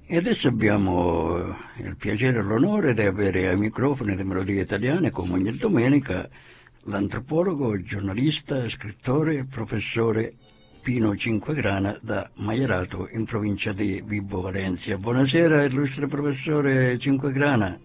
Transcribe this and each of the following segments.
E adesso abbiamo il piacere e l'onore di avere ai microfoni di Melodie Italiane, come ogni domenica, l'antropologo, giornalista, scrittore e professore Pino Cinquegrana da Maierato, in provincia di Vibo Valentia. Buonasera, illustre professore Cinquegrana.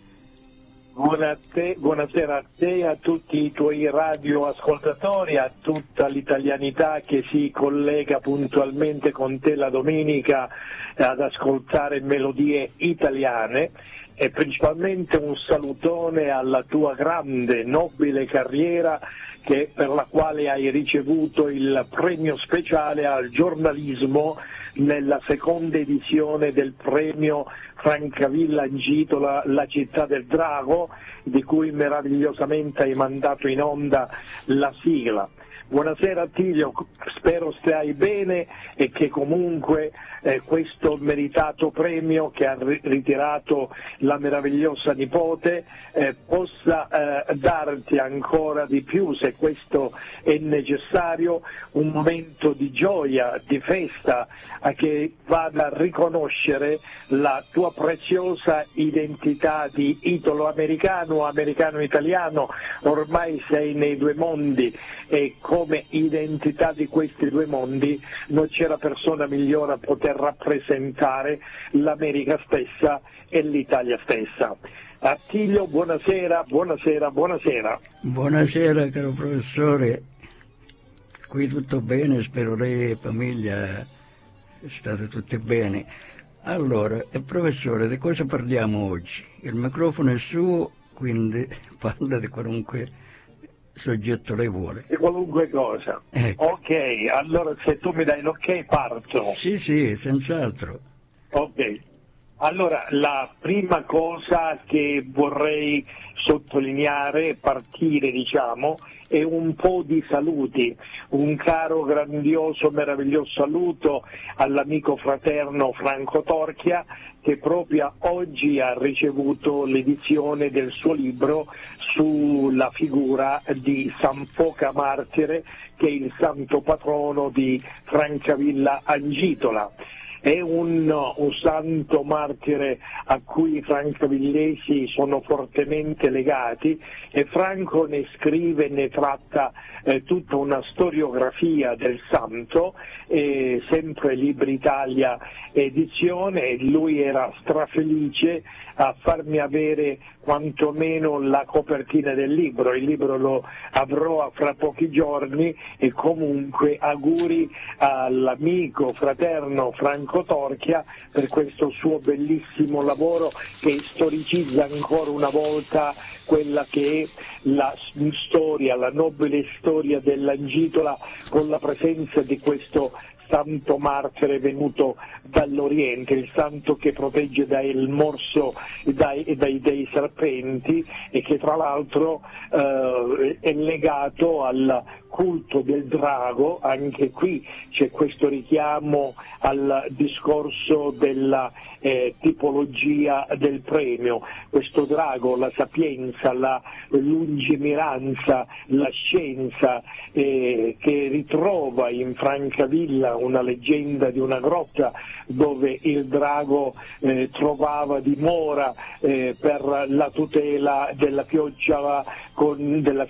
Buonasera a te e a tutti i tuoi radioascoltatori, a tutta l'italianità che si collega puntualmente con te la domenica ad ascoltare melodie italiane, e principalmente un salutone alla tua grande, nobile carriera per la quale hai ricevuto il premio speciale al giornalismo nella seconda edizione del premio Francavilla Angitola, la città del drago, di cui meravigliosamente hai mandato in onda la sigla. Buonasera Attilio, spero stai bene e che comunque questo meritato premio che ha ritirato la meravigliosa nipote possa darti ancora di più, se questo è necessario, un momento di gioia, di festa, che vada a riconoscere la tua preziosa identità di italo-americano, americano-italiano. Ormai sei nei due mondi e come identità di questi due mondi non c'era persona migliore a poter rappresentare l'America stessa e l'Italia stessa. Attilio, buonasera. Buonasera caro professore, qui tutto bene, spero lei e famiglia state tutti bene. Allora, professore, di cosa parliamo oggi? Il microfono è suo, quindi parla di qualunque soggetto lei vuole. Di qualunque cosa. Ecco. Ok, allora se tu mi dai l'ok parto. Sì, senz'altro. Ok. Allora, la prima cosa che vorrei sottolineare, partire è un po' di saluti. Un caro, grandioso, meraviglioso saluto all'amico fraterno Franco Torchia, che proprio oggi ha ricevuto l'edizione del suo libro sulla figura di San Foca Martire, che è il santo patrono di Francavilla Angitola. È un santo martire a cui i francavillesi sono fortemente legati, e Franco ne scrive, ne tratta tutta una storiografia del santo, sempre Libri Italia edizione, e lui era strafelice a farmi avere quantomeno la copertina del libro. Il libro lo avrò fra pochi giorni, e comunque auguri all'amico fraterno Franco Torchia per questo suo bellissimo lavoro che storicizza ancora una volta quella che è la storia, la nobile storia dell'Angitola, con la presenza di questo santo martire venuto dall'Oriente, il santo che protegge dal morso dei serpenti, e che tra l'altro è legato al culto del drago. Anche qui c'è questo richiamo al discorso della tipologia del premio. Questo drago, la sapienza, la lungimiranza, la scienza, che ritrova in Francavilla una leggenda di una grotta dove il drago trovava dimora per la tutela della fioccia con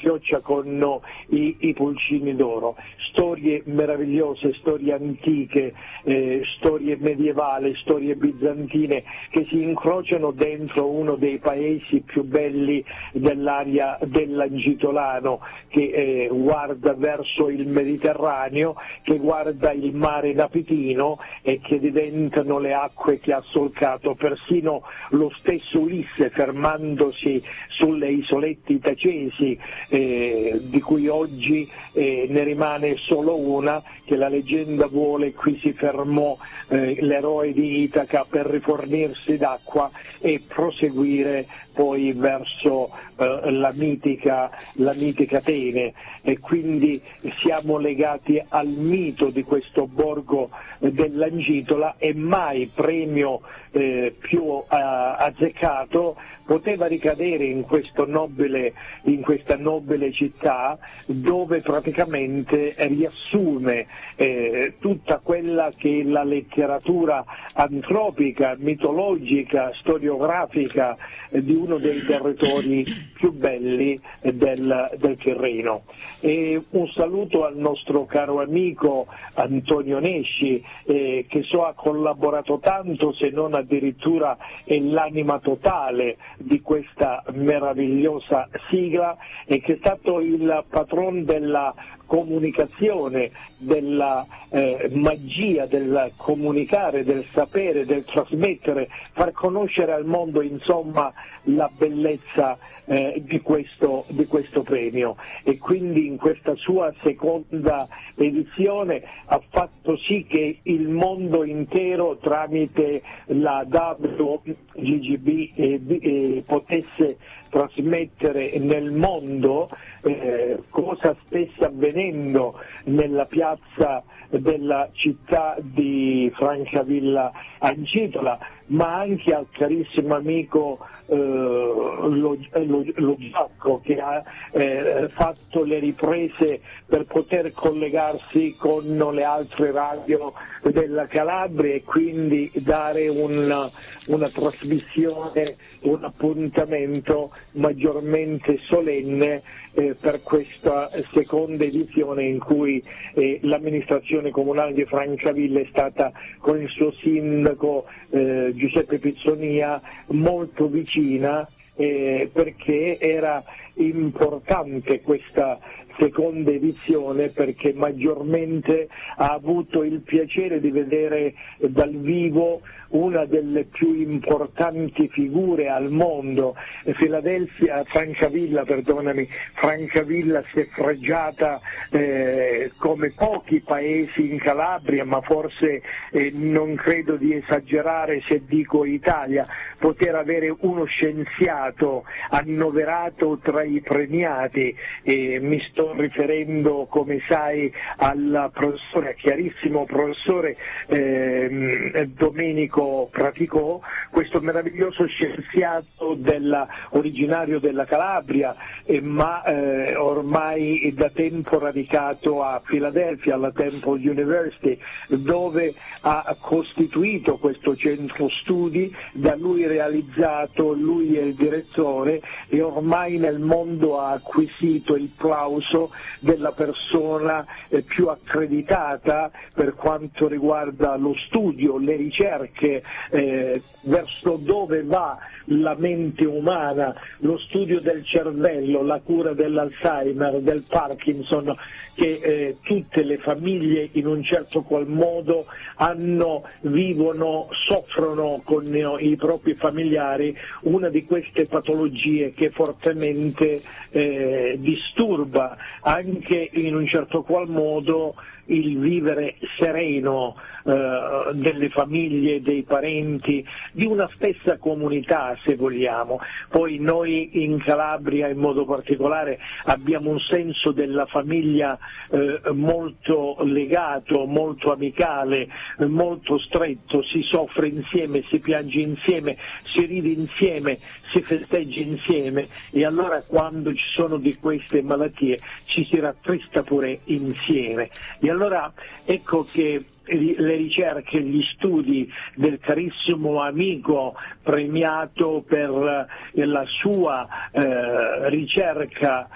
i pulcini d'oro. Storie meravigliose, storie antiche, storie medievali, storie bizantine che si incrociano dentro uno dei paesi più belli dell'area dell'Angitolano, che guarda verso il Mediterraneo, che guarda il mare Napitino, e che diventano le acque che ha solcato persino lo stesso Ulisse, fermandosi sulle isolette itacesi, di cui oggi ne rimane solo una, che la leggenda vuole qui si fermò l'eroe di Itaca per rifornirsi d'acqua e proseguire poi verso la mitica Atene, e quindi siamo legati al mito di questo borgo dell'Angitola, e mai premio più azzeccato poteva ricadere in questa nobile città, dove praticamente riassume tutta quella che è la letteratura antropica, mitologica, storiografica di uno dei territori più belli del Tirreno. E un saluto al nostro caro amico Antonio Nesci, che so ha collaborato tanto, se non addirittura è l'anima totale di questa meravigliosa sigla, e che è stato il patron della comunicazione, della magia del comunicare, del sapere, del trasmettere, far conoscere al mondo, insomma, la bellezza di questo premio. E quindi in questa sua seconda edizione ha fatto sì che il mondo intero, tramite la WGGB, potesse trasmettere nel mondo cosa stesse avvenendo nella piazza della città di Francavilla Angitola, ma anche al carissimo amico Lo Giacco, che ha fatto le riprese per poter collegarsi con le altre radio della Calabria, e quindi dare una trasmissione, un appuntamento maggiormente solenne per questa seconda edizione, in cui l'amministrazione comunale di Francavilla è stata, con il suo sindaco Giuseppe Pizzonia, molto vicina, perché era importante questa seconda edizione, perché maggiormente ha avuto il piacere di vedere dal vivo una delle più importanti figure al mondo. Francavilla si è fregiata come pochi paesi in Calabria, ma forse non credo di esagerare se dico Italia, poter avere uno scienziato annoverato tra i premiati. Mi sto riferendo, come sai, al professore, chiarissimo professore Domenico Praticò, questo meraviglioso scienziato originario della Calabria, ma ormai da tempo radicato a Filadelfia, alla Temple University, dove ha costituito questo centro studi, da lui realizzato, lui è il direttore, e ormai nel mondo ha acquisito il plauso della persona più accreditata per quanto riguarda lo studio, le ricerche, verso dove va la mente umana, lo studio del cervello, la cura dell'Alzheimer, del Parkinson, che tutte le famiglie in un certo qual modo vivono, soffrono con i propri familiari una di queste patologie che fortemente disturba anche in un certo qual modo il vivere sereno delle famiglie, dei parenti, di una stessa comunità, se vogliamo. Poi noi in Calabria in modo particolare abbiamo un senso della famiglia molto legato, molto amicale, molto stretto, si soffre insieme, si piange insieme, si ride insieme, si festeggia insieme, e allora quando ci sono di queste malattie ci si rattrista pure insieme. E allora ecco che le ricerche, gli studi del carissimo amico premiato per la sua ricerca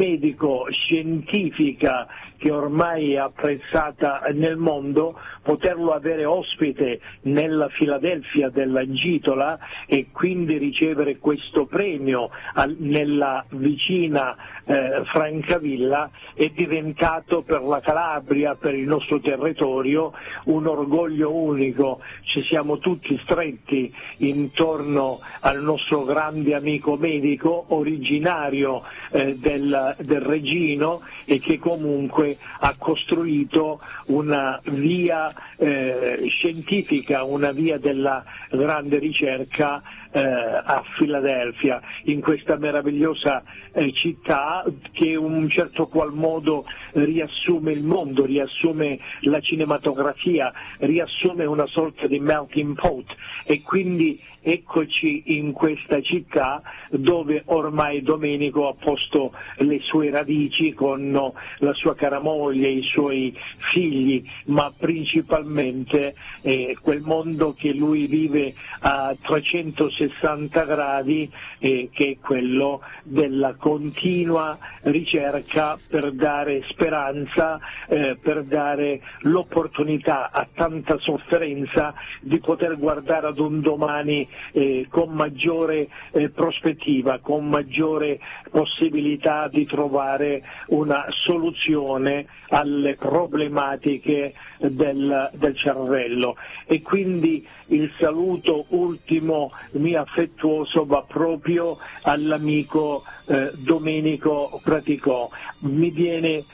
medico-scientifica, che ormai è apprezzata nel mondo, poterlo avere ospite nella Filadelfia dell'Angitola e quindi ricevere questo premio nella vicina Francavilla è diventato per la Calabria, per il nostro territorio, un orgoglio unico, ci siamo tutti stretti intorno al nostro grande amico medico originario del Regino, e che comunque ha costruito una via scientifica, una via della grande ricerca a Filadelfia, in questa meravigliosa città che in un certo qual modo riassume il mondo, riassume la cinematografia, riassume una sorta di melting pot, e quindi eccoci in questa città dove ormai Domenico ha posto le sue radici con la sua cara moglie, i suoi figli, ma principalmente quel mondo che lui vive a 360 gradi, che è quello della continua ricerca per dare speranza, per dare l'opportunità a tanta sofferenza di poter guardare ad un domani con maggiore prospettiva, con maggiore possibilità di trovare una soluzione alle problematiche del cervello. E quindi il saluto ultimo mio affettuoso va proprio all'amico Domenico Praticò. Mi viene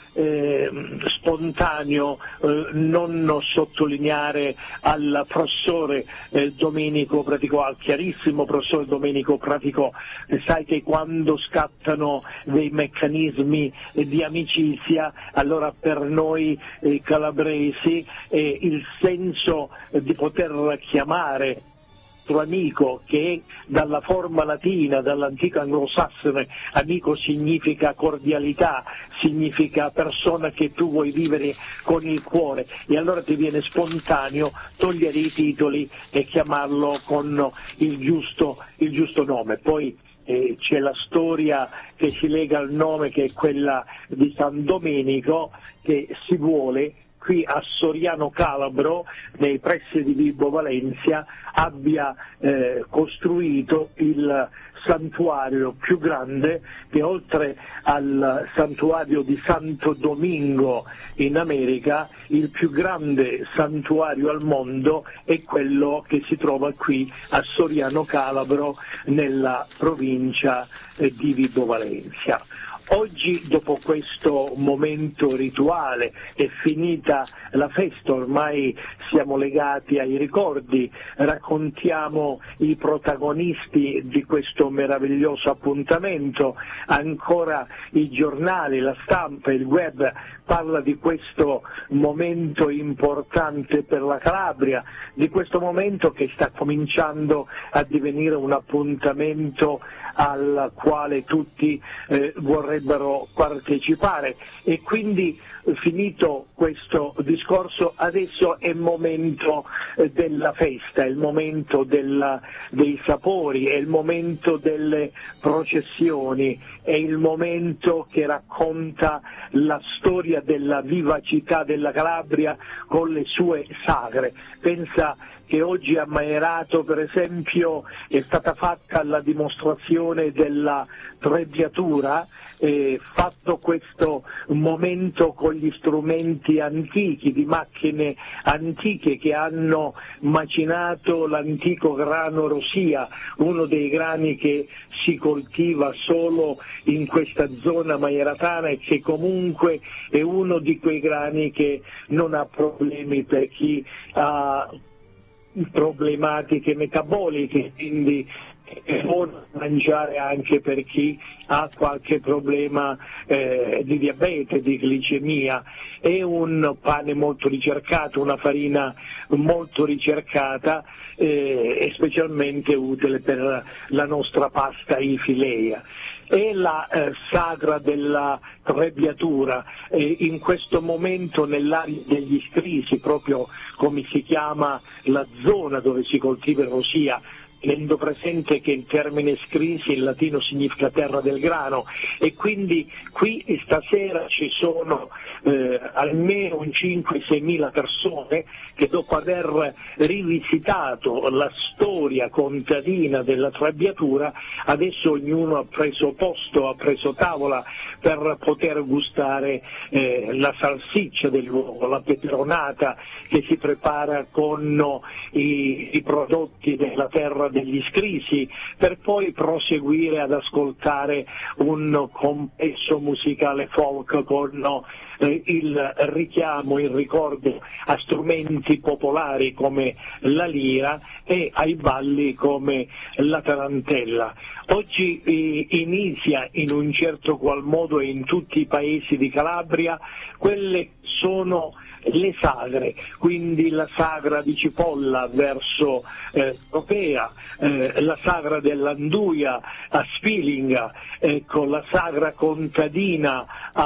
spontaneo non sottolineare al professore Domenico Praticò, al chiarissimo professore Domenico Praticò. Sai che quando scattano dei meccanismi di amicizia, allora per noi calabresi il senso di poter chiamare amico, che dalla forma latina, dall'antico anglosassone, amico significa cordialità, significa persona che tu vuoi vivere con il cuore, e allora ti viene spontaneo togliere i titoli e chiamarlo con il giusto nome. Poi c'è la storia che si lega al nome, che è quella di San Domenico, che si vuole qui a Soriano Calabro, nei pressi di Vibo Valentia, abbia costruito il santuario più grande, che oltre al santuario di Santo Domingo in America, il più grande santuario al mondo è quello che si trova qui a Soriano Calabro, nella provincia di Vibo Valentia. Oggi, dopo questo momento rituale, è finita la festa, ormai siamo legati ai ricordi, raccontiamo i protagonisti di questo meraviglioso appuntamento, ancora i giornali, la stampa, il web parla di questo momento importante per la Calabria, di questo momento che sta cominciando a divenire un appuntamento al quale tutti vorrebbero partecipare. E quindi, finito questo discorso, adesso è il momento della festa, è il momento dei sapori, è il momento delle processioni, è il momento che racconta la storia della vivacità della Calabria con le sue sagre. Pensa che oggi a Maerato, per esempio, è stata fatta la dimostrazione della trebbiatura, fatto questo momento con gli strumenti antichi, di macchine antiche che hanno macinato l'antico grano rosia, uno dei grani che si coltiva solo in questa zona maieratana e che comunque è uno di quei grani che non ha problemi per chi ha problematiche metaboliche, quindi è buono mangiare anche per chi ha qualche problema di diabete, di glicemia. È un pane molto ricercato, una farina molto ricercata e specialmente utile per la nostra pasta ifilea. È la sagra della trebbiatura, in questo momento nell'area degli Strisi, proprio come si chiama la zona dove si coltiva il rosia, tenendo presente che il termine Scrisi in latino significa terra del grano, e quindi qui stasera ci sono almeno 5-6 mila persone che, dopo aver rivisitato la storia contadina della Trebbiatura, adesso ognuno ha preso posto, ha preso tavola per poter gustare la salsiccia del luogo, la peperonata che si prepara con i prodotti della terra degli Scrisi, per poi proseguire ad ascoltare un complesso musicale folk con il richiamo, il ricordo a strumenti popolari come la lira e ai balli come la tarantella. Oggi inizia in un certo qual modo in tutti i paesi di Calabria quelle sono le sagre, quindi la sagra di Cipolla verso Tropea, la sagra dell'Anduia a Sfilinga, ecco, la sagra contadina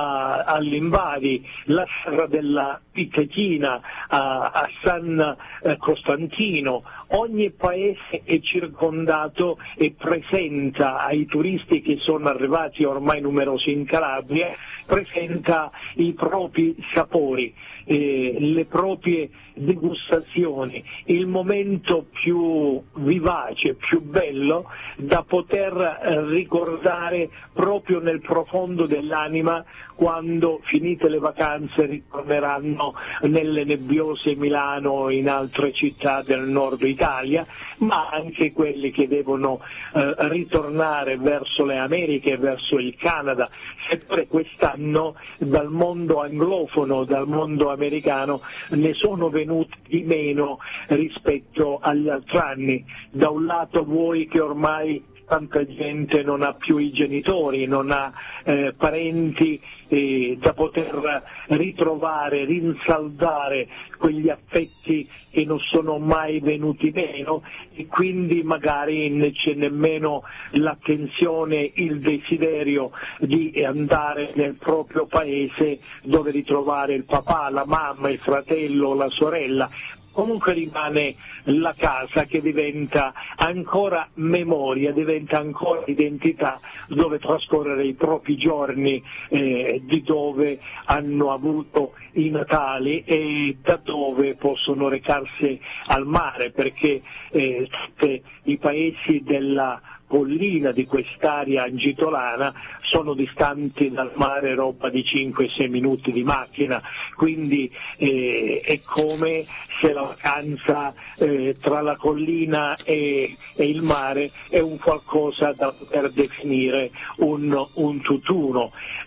all'Invadi, la sagra della Pitechina a San Costantino. Ogni paese è circondato e presenta ai turisti che sono arrivati ormai numerosi in Calabria, presenta i propri sapori, le proprie degustazioni, il momento più vivace, più bello da poter ricordare proprio nel profondo dell'anima, quando finite le vacanze ritorneranno nelle nebbiose Milano o in altre città del nord Italia, ma anche quelli che devono ritornare verso le Americhe, verso il Canada, seppure quest'anno dal mondo anglofono, dal mondo americano ne sono venuti di meno rispetto agli altri anni. Da un lato vuoi che ormai tanta gente non ha più i genitori, non ha parenti da poter ritrovare, rinsaldare quegli affetti che non sono mai venuti meno, e quindi magari non c'è nemmeno l'attenzione, il desiderio di andare nel proprio paese dove ritrovare il papà, la mamma, il fratello, la sorella. Comunque rimane la casa, che diventa ancora memoria, diventa ancora identità, dove trascorrere i propri giorni, di dove hanno avuto i Natali e da dove possono recarsi al mare, perché tutti i paesi della collina di quest'area angitolana sono distanti dal mare roba di 5-6 minuti di macchina, quindi è come se la vacanza tra la collina e il mare è un qualcosa da poter definire un tutt'uno.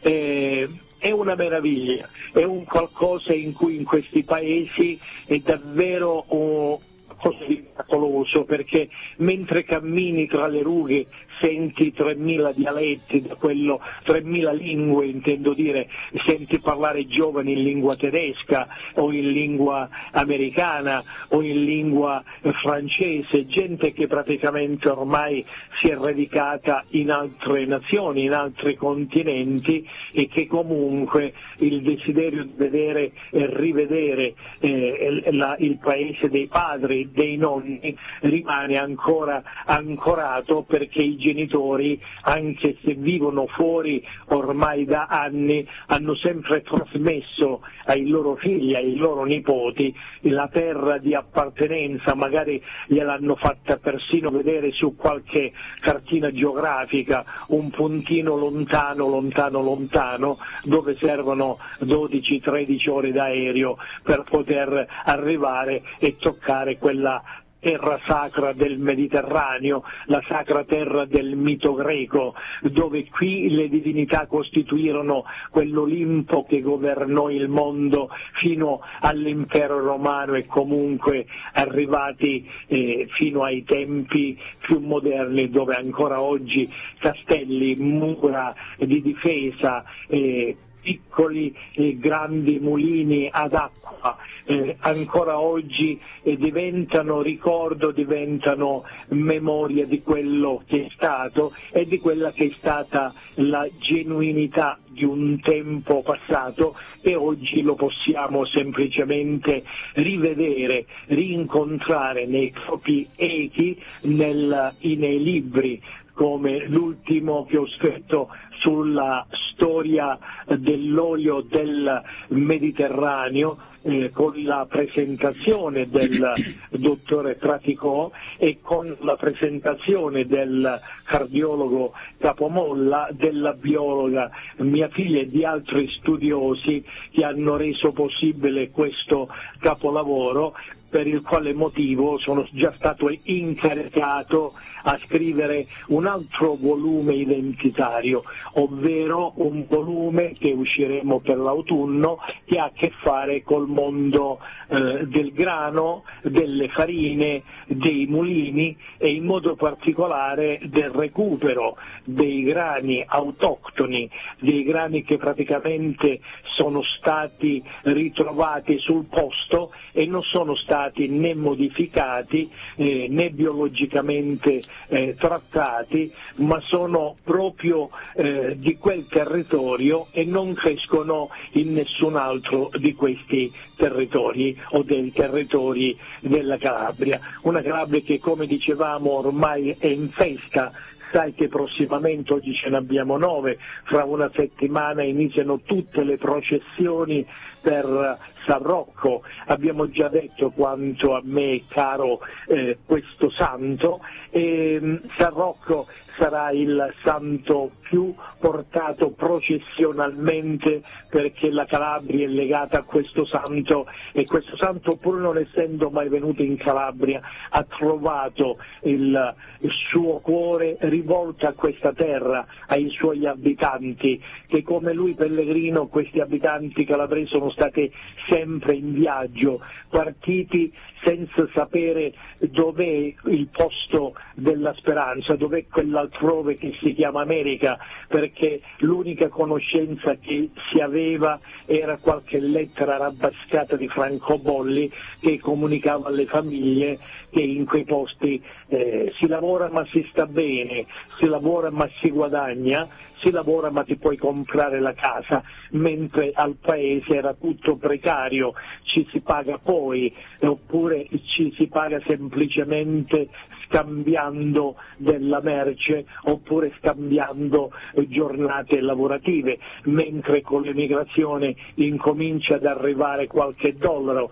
È una meraviglia, è un qualcosa in cui in questi paesi è davvero qualcosa di miracoloso, perché mentre cammini tra le rughe senti 3.000 dialetti, da quello 3.000 lingue intendo dire, senti parlare giovani in lingua tedesca o in lingua americana o in lingua francese, gente che praticamente ormai si è radicata in altre nazioni, in altri continenti, e che comunque il desiderio di vedere e rivedere il paese dei padri, dei nonni, rimane ancora ancorato, perché i genitori, anche se vivono fuori ormai da anni, hanno sempre trasmesso ai loro figli, ai loro nipoti la terra di appartenenza, magari gliel'hanno fatta persino vedere su qualche cartina geografica, un puntino lontano, lontano, lontano, dove servono 12-13 ore d'aereo per poter arrivare e toccare quella terra sacra del Mediterraneo, la sacra terra del mito greco, dove qui le divinità costituirono quell'Olimpo che governò il mondo fino all'impero romano, e comunque arrivati fino ai tempi più moderni, dove ancora oggi castelli, mura di difesa, piccoli e grandi mulini ad acqua ancora oggi diventano ricordo, diventano memoria di quello che è stato e di quella che è stata la genuinità di un tempo passato, e oggi lo possiamo semplicemente rivedere, rincontrare nei propri echi, nei libri, come l'ultimo che ho scritto sulla storia dell'olio del Mediterraneo, con la presentazione del dottore Praticò e con la presentazione del cardiologo Capomolla, della biologa mia figlia e di altri studiosi che hanno reso possibile questo capolavoro, per il quale motivo sono già stato incaricato a scrivere un altro volume identitario, ovvero un volume che usciremo per l'autunno, che ha a che fare col mondo del grano, delle farine, dei mulini e in modo particolare del recupero dei grani autoctoni, dei grani che praticamente sono stati ritrovati sul posto e non sono stati né modificati né biologicamente trattati, ma sono proprio di quel territorio e non crescono in nessun altro di questi territori o dei territori della Calabria. Una Calabria che, come dicevamo, ormai è in festa. Sai che prossimamente, oggi ce ne abbiamo 9, fra una settimana iniziano tutte le processioni per San Rocco. Abbiamo già detto quanto a me è caro questo santo, e San Rocco sarà il santo più portato processionalmente, perché la Calabria è legata a questo santo, e questo santo, pur non essendo mai venuto in Calabria, ha trovato il suo cuore rivolto a questa terra, ai suoi abitanti, che come lui pellegrino, questi abitanti calabresi sono stati sempre in viaggio, partiti senza sapere dov'è il posto della speranza, dov'è quell'altrove che si chiama America, perché l'unica conoscenza che si aveva era qualche lettera rabbascata di francobolli che comunicava alle famiglie che in quei posti si lavora ma si sta bene, si lavora ma si guadagna, si lavora ma ti puoi comprare la casa, mentre al paese era tutto precario, ci si paga poi, oppure ci si paga semplicemente scambiando della merce oppure scambiando giornate lavorative, mentre con l'emigrazione incomincia ad arrivare qualche dollaro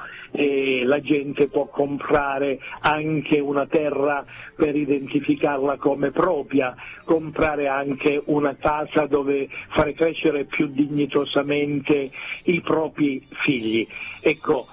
e la gente può comprare anche una terra per identificarla come propria, comprare anche una casa dove fare crescere più dignitosamente i propri figli. Ecco,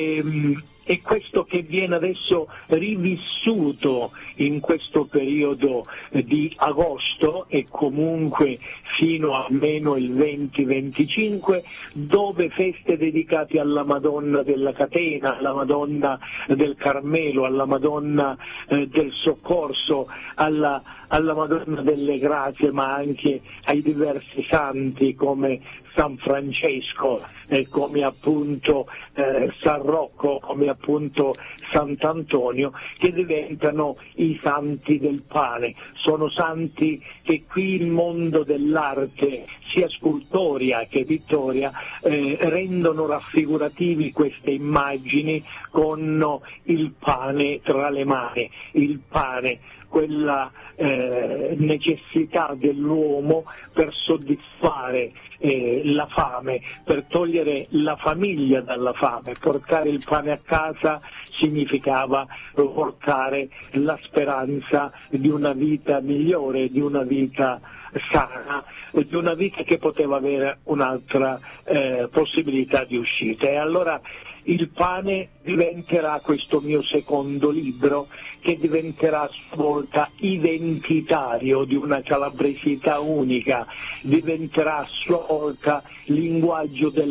è questo che viene adesso rivissuto in questo periodo di agosto e comunque fino almeno il 20-25, dove feste dedicate alla Madonna della Catena, alla Madonna del Carmelo, alla Madonna del Soccorso, alla Madonna delle Grazie, ma anche ai diversi santi come San Francesco, come appunto San Rocco, come appunto Sant'Antonio, che diventano i santi del pane. Sono santi che qui il mondo dell'arte, sia scultoria che pittoria, rendono raffigurativi queste immagini con il pane tra le mani, il pane, quella necessità dell'uomo per soddisfare la fame, per togliere la famiglia dalla fame. Portare il pane a casa significava portare la speranza di una vita migliore, di una vita sana, di una vita che poteva avere un'altra possibilità di uscita. E allora il pane diventerà questo mio secondo libro, che diventerà a sua volta identitario di una calabresità unica, diventerà a sua volta linguaggio del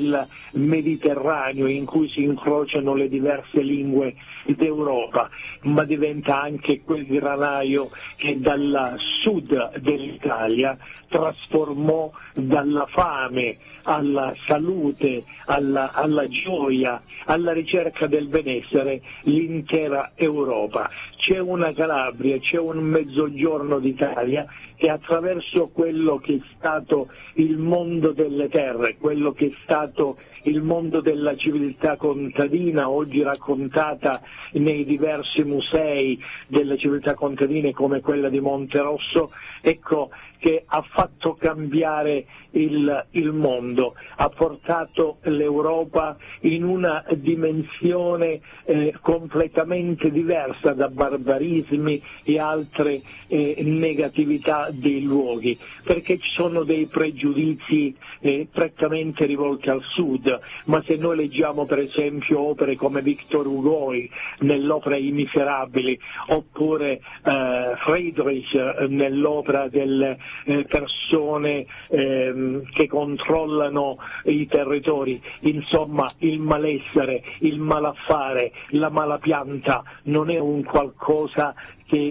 Mediterraneo in cui si incrociano le diverse lingue d'Europa, ma diventa anche quel granaio che dal sud dell'Italia trasformò dalla fame alla salute, alla gioia, alla ricerca del benessere l'intera Europa. C'è una Calabria, c'è un mezzogiorno d'Italia che attraverso quello che è stato il mondo delle terre, quello che è stato il mondo della civiltà contadina, oggi raccontata nei diversi musei delle civiltà contadine come quella di Monterosso, ecco che ha fatto cambiare il mondo, ha portato l'Europa in una dimensione completamente diversa da barbarismi e altre negatività dei luoghi, perché ci sono dei pregiudizi prettamente rivolti al sud, ma se noi leggiamo per esempio opere come Victor Hugo nell'opera I Miserabili, oppure Friedrich nell'opera delle persone che controllano i territori, insomma il malessere, il malaffare, la malapianta non è un qualcosa che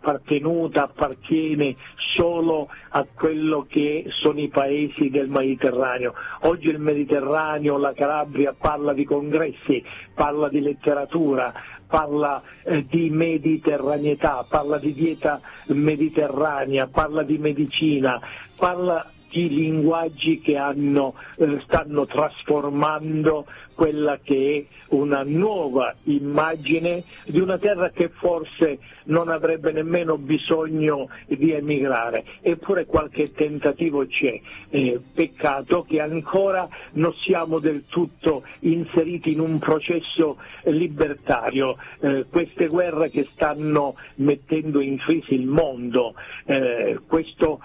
appartiene solo a quello che sono i paesi del Mediterraneo. Oggi il Mediterraneo, la Calabria parla di congressi, parla di letteratura, parla di mediterraneità, parla di dieta mediterranea, parla di medicina, parla di linguaggi che stanno trasformando quella che è una nuova immagine di una terra che forse non avrebbe nemmeno bisogno di emigrare, eppure qualche tentativo c'è. Peccato che ancora non siamo del tutto inseriti in un processo libertario, queste guerre che stanno mettendo in crisi il mondo, questo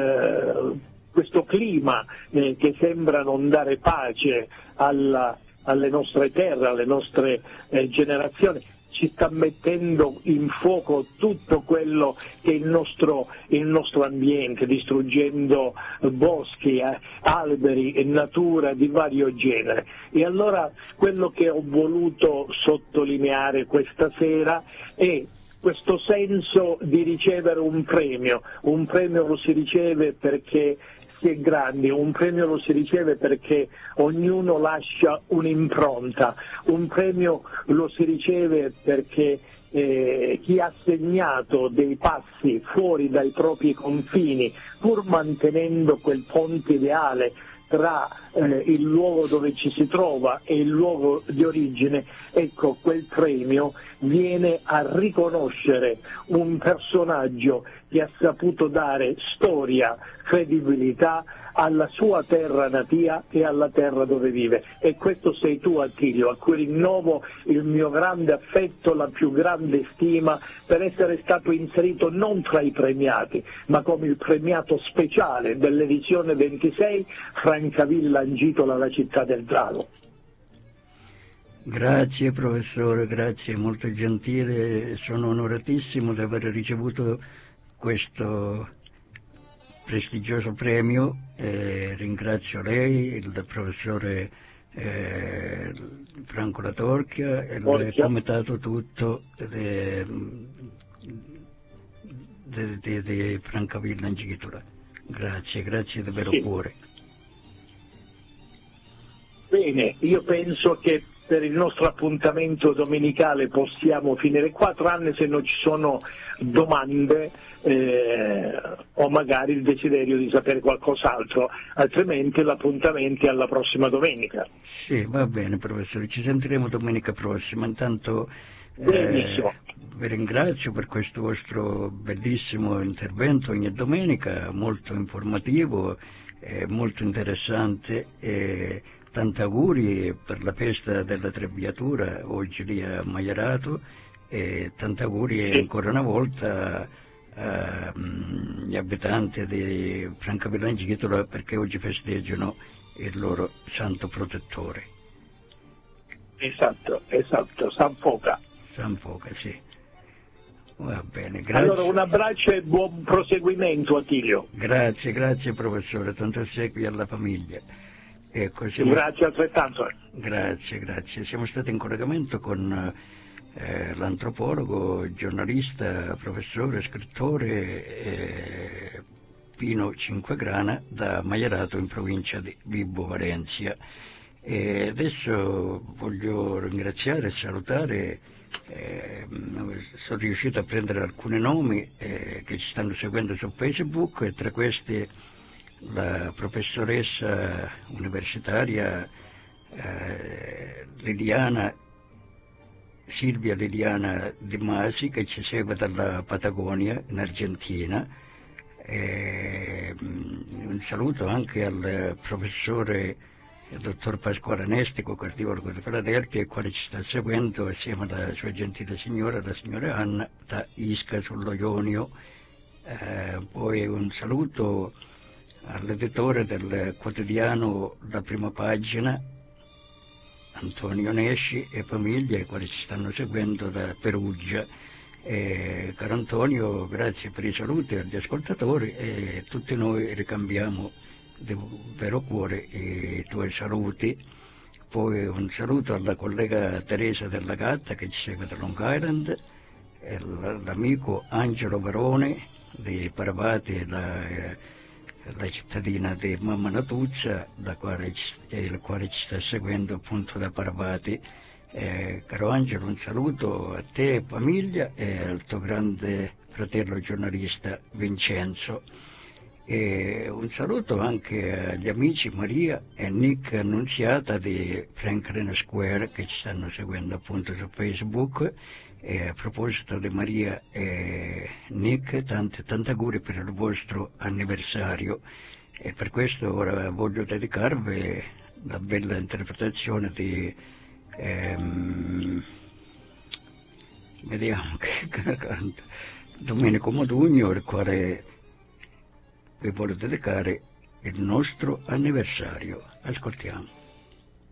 clima che sembra non dare pace alle nostre terre, alle nostre generazioni, ci sta mettendo in fuoco tutto quello che è il nostro ambiente, distruggendo boschi, alberi e natura di vario genere. E allora quello che ho voluto sottolineare questa sera è questo senso di ricevere un premio lo si riceve perché si è grandi, un premio lo si riceve perché ognuno lascia un'impronta, un premio lo si riceve perché chi ha segnato dei passi fuori dai propri confini, pur mantenendo quel ponte ideale tra il luogo dove ci si trova e il luogo di origine, ecco, quel premio viene a riconoscere un personaggio che ha saputo dare storia, credibilità alla sua terra natia e alla terra dove vive. E questo sei tu, Attilio, a cui rinnovo il mio grande affetto, la più grande stima per essere stato inserito non tra i premiati, ma come il premiato speciale dell'edizione 26, Francavilla Angitola, la città del drago. Grazie professore, grazie, molto gentile, sono onoratissimo di aver ricevuto questo prestigioso premio, ringrazio lei, il professore Franco Latorchia e il comitato tutto di Francavilla Angitola. Grazie di vero cuore. Bene, io penso che per il nostro appuntamento domenicale possiamo finire qua, tranne se non ci sono domande o magari il desiderio di sapere qualcos'altro, altrimenti l'appuntamento è alla prossima domenica. Sì, va bene professore, ci sentiremo domenica prossima. Intanto vi ringrazio per questo vostro bellissimo intervento ogni domenica, molto informativo, molto interessante. Tanti auguri per la festa della Trebbiatura oggi lì a Maiarato, e tanti auguri ancora una volta agli abitanti di Francavilla Angitola, perché oggi festeggiano il loro santo protettore. Esatto, San Foca. San Foca, sì. Va bene, grazie. Allora un abbraccio e buon proseguimento, Attilio. Grazie professore, tanto segui alla famiglia. Ecco, Grazie altrettanto. Grazie. Siamo stati in collegamento con l'antropologo, giornalista, professore, scrittore Pino Cinquegrana da Maierato in provincia di Vibo Valentia. E adesso voglio ringraziare e salutare, sono riuscito a prendere alcuni nomi che ci stanno seguendo su Facebook, e tra questi la professoressa universitaria Silvia Liliana Di Masi, che ci segue dalla Patagonia in Argentina. Un saluto anche al professore il dottor Pasquale Nestico, cardiologo di Filadelfia, il quale ci sta seguendo assieme alla sua gentile signora, la signora Anna, da Isca sullo Ionio. Poi un saluto all'editore del quotidiano La Prima Pagina, Antonio Nesci e famiglia, i quali ci stanno seguendo da Perugia. Caro Antonio, grazie per i saluti agli ascoltatori, e tutti noi ricambiamo di vero cuore i tuoi saluti. Poi un saluto alla collega Teresa Della Gatta, che ci segue da Long Island, e l'amico Angelo Barone di Parvati, la cittadina di Mamma Natuzza, il quale ci sta seguendo appunto da Parvati. Caro Angelo, un saluto a te e famiglia, e al tuo grande fratello giornalista Vincenzo. E un saluto anche agli amici Maria e Nick Annunziata di Franklin Square, che ci stanno seguendo appunto su Facebook. E a proposito di Maria e Nick, tanti auguri per il vostro anniversario, e per questo ora voglio dedicarvi la bella interpretazione di vediamo che canta Domenico Modugno, il quale vi vuole dedicare il nostro anniversario. Ascoltiamo.